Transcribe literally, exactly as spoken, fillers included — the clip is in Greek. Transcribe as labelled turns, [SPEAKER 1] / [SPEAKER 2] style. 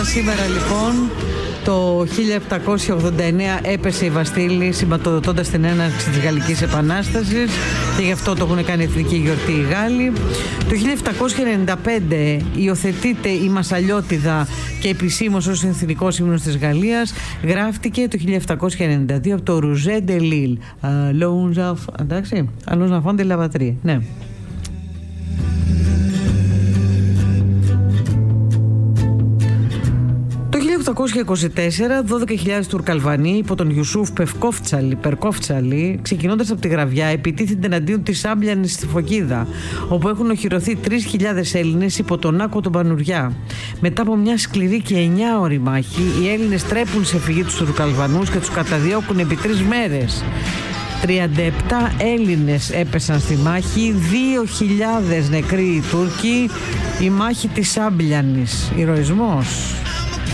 [SPEAKER 1] σήμερα λοιπόν το χίλια επτακόσια ογδόντα εννέα έπεσε η Βαστίλη, σηματοδοτώντας την έναρξη της Γαλλικής Επανάστασης, και γι' αυτό το έχουν κάνει εθνική γιορτή οι Γάλλοι. Το χίλια επτακόσια ενενήντα πέντε υιοθετείται η Μασσαλιώτιδα και επισήμως ως εθνικός ύμνος της Γαλλίας. Γράφτηκε το χίλια επτακόσια ενενήντα δύο από το Rouget de Lille. Εντάξει, Allons enfants de la patrie. Ναι. Το χίλια οκτακόσια είκοσι τέσσερα, δώδεκα χιλιάδες Τουρκαλβανοί υπό τον Ιουσούφ Περκόφτσαλη, ξεκινώντας από τη Γραβιά, επιτίθενται εναντίον της Άμπλιανης στη Φωκίδα, όπου έχουν οχυρωθεί τρεις χιλιάδες Έλληνες υπό τον Άκο τον Πανουριά. Μετά από μια σκληρή και εννιάωρη μάχη, οι Έλληνες τρέπουν σε φυγή τους Τουρκαλβανούς και τους καταδιώκουν επί τρεις μέρες. τριάντα επτά Έλληνες έπεσαν στη μάχη, δύο χιλιάδες νεκροί οι Τούρκοι. Η μάχη της Άμπλιανης. Ηρωισμός.